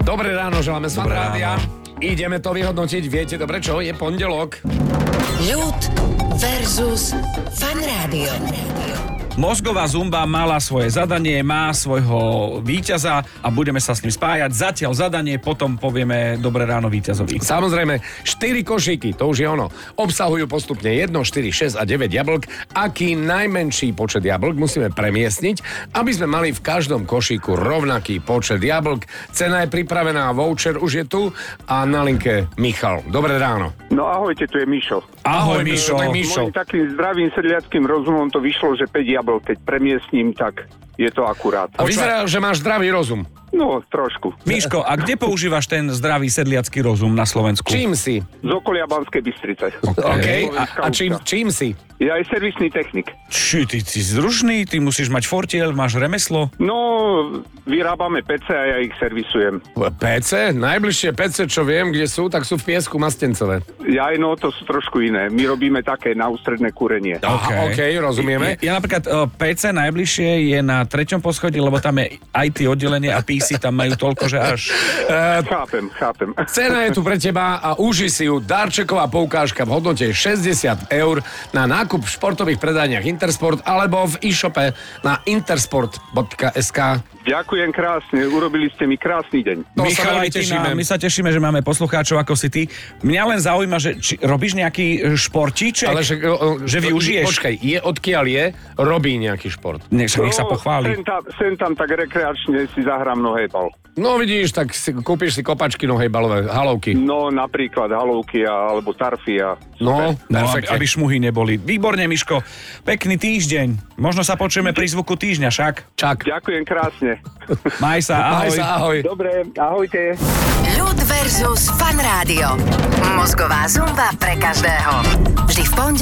Dobré ráno, želáme z Fanrádia. Ideme to vyhodnotiť. Viete dobre čo? Je pondelok. Ľud versus Fanrádio. Mozgová zumba mala svoje zadanie, má svojho víťaza a budeme sa s ním spájať. Zatiaľ zadanie, potom povieme dobré ráno víťazovi. Samozrejme, 4 košíky, to už je ono. Obsahujú postupne 1, 4, 6 a 9 jablk. Aký najmenší počet jablk musíme premiestniť, aby sme mali v každom košíku rovnaký počet jablk. Cena je pripravená, voucher už je tu a na linke Michal. Dobré ráno. No ahojte, tu je Mišo. Ahoj, Mišo. Mojím takým zdravým sedliackým rozumom to vyšlo, že 5 jablk, keď premiestním, tak je to akurát. A vyzerá, že máš zdravý rozum. No, trošku. Miško, a kde používaš ten zdravý sedliacky rozum na Slovensku? Čím si? Z okolia Banskej Bystrice. OK. A čím si? Ja aj servisný technik. Či ty si zrušný, ty musíš mať fortiel, máš remeslo? No, vyrábame PC a ja ich servisujem. PC? Najbližšie PC, čo viem, kde sú, tak sú v Piesku Mastencové. No, to sú trošku iné. My robíme také na ústredné kúrenie. OK, rozumieme. Ja napríklad PC najbližšie je na 3. poschodí, lebo tam je IT oddelenie a PC tam majú toľko, že až... Chápem. Cena je tu pre teba a uži si ju. Darčeková poukážka v hodnote 60 € na nákup v športových predajniach Intersport alebo v e-shope na intersport.sk. Ďakujem krásne, urobili ste mi krásny deň. Michal, my sa tešíme, že máme poslucháčov ako si ty. Mňa len zaujíma, že či robíš nejaký športíček? Ale že využiješ? Počkaj, odkiaľ robí nejaký šport. Nech sa pochváli. Sem tam tak rekreačne si zahrám nohejbal. No vidíš, tak kúpiš si kopačky nohejbalové, halovky. No napríklad halovky alebo tarfy a... No, aby šmuhy neboli. Výborne, Miško. Pekný týždeň. Možno sa počujeme pri zvuku týždňa, však? Čak. Ďakujem krásne. Maj sa, ahoj. Dobre, ahojte. Ľud versus Fanrádio. Mozgová zumba pre každého. Vždy v pondelok